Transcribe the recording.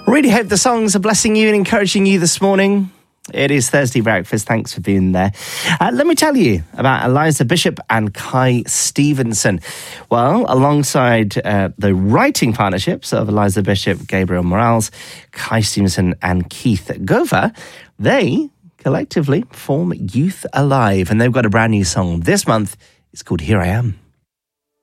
Really hope the songs are blessing you and encouraging you this morning. It is Thursday Breakfast. Thanks for being there. Let me tell you about Eliza Bishop and Kai Stevenson. Well, alongside the writing partnerships of Eliza Bishop, Gabriel Morales, Kai Stevenson and Keith Gover, they collectively form Youth Alive, and they've got a brand new song this month. It's called Here I Am.